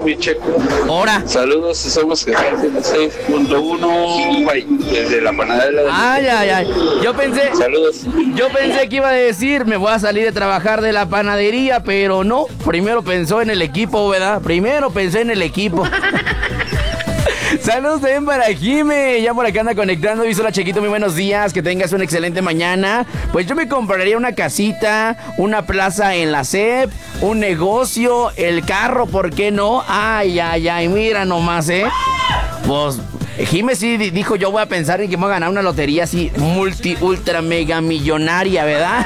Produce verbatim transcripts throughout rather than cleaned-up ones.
mi Checo. Ahora. Saludos, somos seis punto uno desde la panadería de... Ay, ay, ay. Yo pensé... Saludos. Yo pensé que iba a decir, me voy a salir de trabajar de la panadería, pero no. Primero pensó en el equipo, ¿verdad? Primero pensé en el equipo. Saludos también para Jime, ya por acá anda conectando. Dice: hola Chequito, muy buenos días, que tengas una excelente mañana. Pues yo me compraría una casita, una plaza en la C E P, un negocio, el carro, ¿por qué no? Ay, ay, ay, mira nomás, ¿eh? Pues Jime sí dijo: yo voy a pensar en que me voy a ganar una lotería así multi, ultra, mega millonaria, ¿verdad?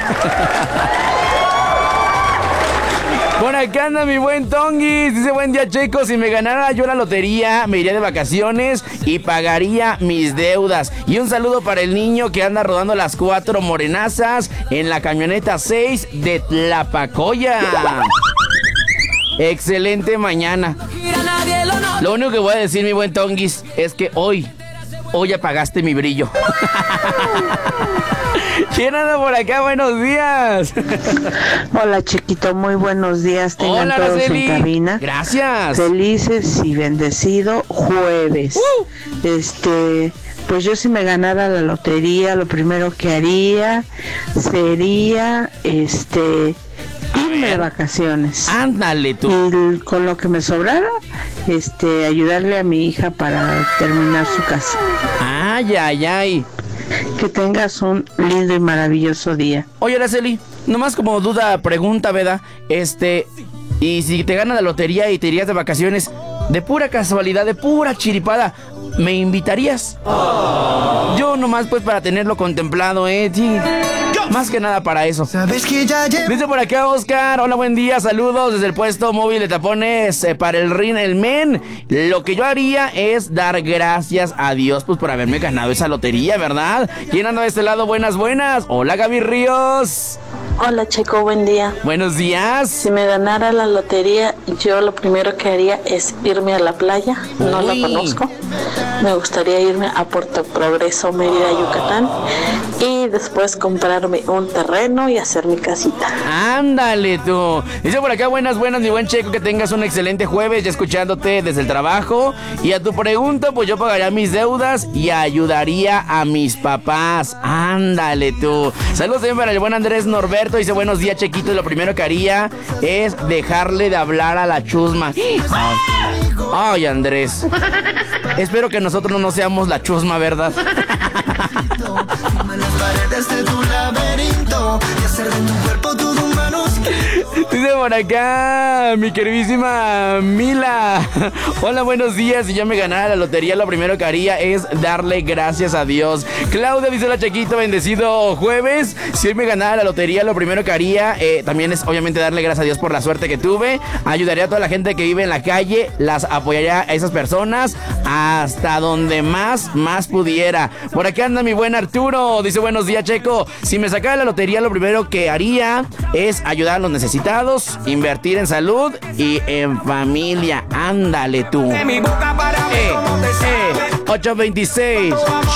Por acá anda mi buen Tonguis. Dice: buen día, Checo. Si me ganara yo la lotería, me iría de vacaciones y pagaría mis deudas. Y un saludo para el niño que anda rodando las cuatro morenazas en la camioneta seis de Tlapacoya. Excelente mañana. Lo único que voy a decir, mi buen Tonguis, es que hoy, hoy apagaste mi brillo. ¿Quién anda por acá? Buenos días. Hola, Chiquito, muy buenos días. Tengan Hola, todos Araceli. en cabina. Gracias. Felices y bendecido jueves. Uh. Este, pues yo si me ganara la lotería, lo primero que haría sería, este, irme de vacaciones. Ándale tú. Y con lo que me sobrara, este, ayudarle a mi hija para terminar su casa. Ay, ay, ay. Que tengas un lindo y maravilloso día. Oye, Araceli, nomás como duda, pregunta, ¿verdad? Este, y si te ganas la lotería y te irías de vacaciones, de pura casualidad, de pura chiripada, ¿me invitarías? Oh. Yo nomás pues para tenerlo contemplado, ¿eh? Sí. Más que nada para eso. ¿Sabes que ya llevo? Dice por acá Oscar: hola, buen día, saludos desde el puesto móvil de tapones eh, para el Rin el Men. Lo que yo haría es dar gracias a Dios pues por haberme ganado esa lotería, ¿verdad? ¿Quién anda de este lado? Buenas, buenas. Hola, Gaby Ríos. Hola, Checo, buen día. Buenos días. Si me ganara la lotería, yo lo primero que haría es irme a la playa. No Uy. la conozco. Me gustaría irme a Puerto Progreso, Mérida, Yucatán, y después comprarme un terreno y hacer mi casita. Ándale tú. Dice por acá: buenas, buenas, mi buen Checo, que tengas un excelente jueves, ya escuchándote desde el trabajo. Y a tu pregunta, pues yo pagaría mis deudas y ayudaría a mis papás. Ándale tú. Saludos también para el buen Andrés Norberto. Dice: buenos días, Chequito, y lo primero que haría es dejarle de hablar a la chusma. Ay, ay, Andrés, espero que nosotros no seamos la chusma, ¿verdad? Dice por acá mi queridísima Mila: hola, buenos días. Si yo me ganara la lotería, lo primero que haría es darle gracias a Dios. Claudia dice: hola, Chequito, bendecido jueves. Si hoy me ganara la lotería, lo primero que haría eh, también es obviamente darle gracias a Dios por la suerte que tuve. Ayudaría a toda la gente que vive en la calle, las apoyaría a esas personas hasta donde más, más pudiera. Por acá anda mi buen Arturo. Dice: buenos días, Checo. Si me sacara la lotería, lo primero que haría es ayudar a los necesitados, invertir en salud y en familia. Ándale tú. Eh, eh, ocho veintiséis.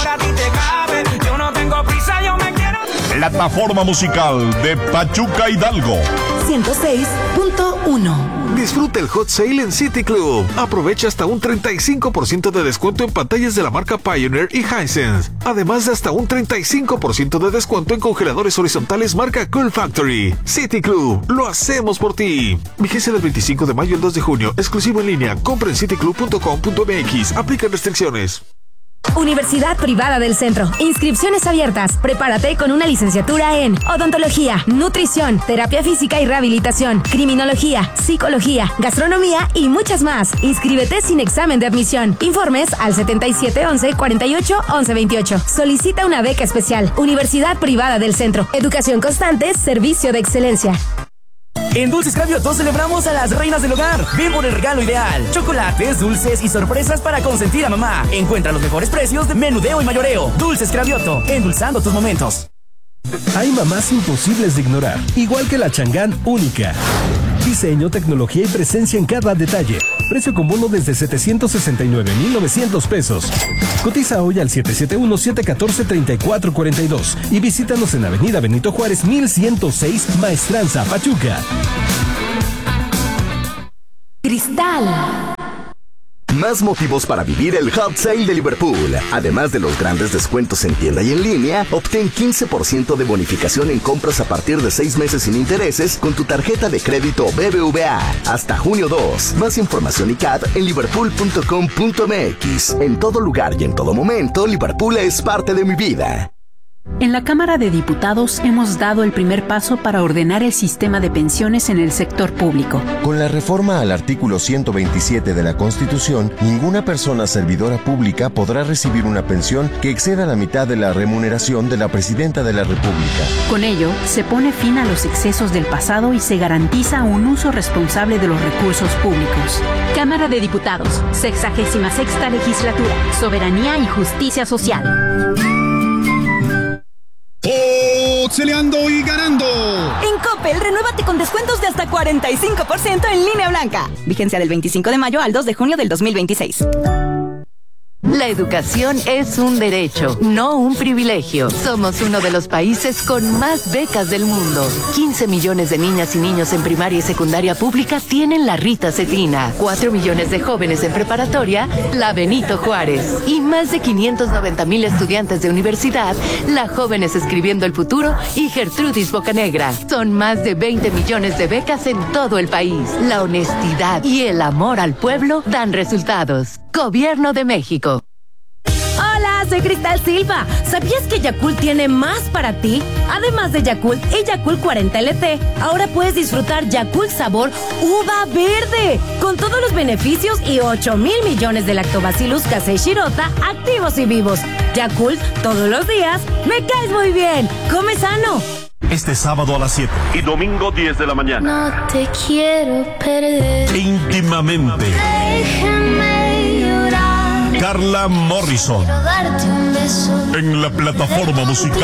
Plataforma musical de Pachuca Hidalgo. ciento seis punto uno. Disfruta el Hot Sale en City Club. Aprovecha hasta un treinta y cinco por ciento de descuento en pantallas de la marca Pioneer y Hisense. Además de hasta un treinta y cinco por ciento de descuento en congeladores horizontales marca Cool Factory. City Club, lo hacemos por ti. Vigencia del veinticinco de mayo al dos de junio. Exclusivo en línea. Compra en cityclub punto com punto m x. Aplican restricciones. Universidad Privada del Centro. Inscripciones abiertas. Prepárate con una licenciatura en odontología, nutrición, terapia física y rehabilitación, criminología, psicología, gastronomía y muchas más. Inscríbete sin examen de admisión. Informes al setenta y siete once cuarenta y ocho once veintiocho. Solicita una beca especial. Universidad Privada del Centro. Educación constante, servicio de excelencia. En Dulces Cravioto celebramos a las reinas del hogar. Ven por el regalo ideal. Chocolates, dulces y sorpresas para consentir a mamá. Encuentra los mejores precios de menudeo y mayoreo. Dulces Cravioto, endulzando tus momentos. Hay mamás imposibles de ignorar, igual que la Chang'an única. Diseño, tecnología y presencia en cada detalle. Precio con bono desde setecientos sesenta y nueve mil novecientos pesos. Cotiza hoy al siete siete uno, siete uno cuatro, tres cuatro cuatro dos y visítanos en Avenida Benito Juárez mil ciento seis, Maestranza, Pachuca. Cristal Más motivos para vivir el Hot Sale de Liverpool. Además de los grandes descuentos en tienda y en línea, obtén quince por ciento de bonificación en compras a partir de seis meses sin intereses con tu tarjeta de crédito B B V A. Hasta junio dos. Más información y C A D en liverpool punto com punto m x. En todo lugar y en todo momento, Liverpool es parte de mi vida. En la Cámara de Diputados hemos dado el primer paso para ordenar el sistema de pensiones en el sector público. Con la reforma al artículo ciento veintisiete de la Constitución, ninguna persona servidora pública podrá recibir una pensión que exceda la mitad de la remuneración de la Presidenta de la República. Con ello, se pone fin a los excesos del pasado y se garantiza un uso responsable de los recursos públicos. Cámara de Diputados, sexagésima sexta legislatura, soberanía y justicia social. Pixeleando y ganando. En Coppel, renuévate con descuentos de hasta cuarenta y cinco por ciento en línea blanca. Vigencia del veinticinco de mayo al dos de junio del dos mil veintiséis. La educación es un derecho, no un privilegio. Somos uno de los países con más becas del mundo. quince millones de niñas y niños en primaria y secundaria pública tienen la Rita Cetina. cuatro millones de jóvenes en preparatoria, la Benito Juárez. Y más de quinientos noventa mil estudiantes de universidad, la Jóvenes Escribiendo el Futuro y Gertrudis Bocanegra. Son más de veinte millones de becas en todo el país. La honestidad y el amor al pueblo dan resultados. Gobierno de México. Hola, soy Cristal Silva. ¿Sabías que Yakult tiene más para ti? Además de Yakult y Yakult cuarenta L T, ahora puedes disfrutar Yakult sabor uva verde, con todos los beneficios y ocho mil millones de lactobacillus casei shirota activos y vivos. Yakult, todos los días, me caes muy bien. Come sano. Este sábado a las siete y domingo diez de la mañana. No te quiero perder. Íntimamente. Déjame llorar. Carla Morrison. Quiero darte un beso. En la plataforma musical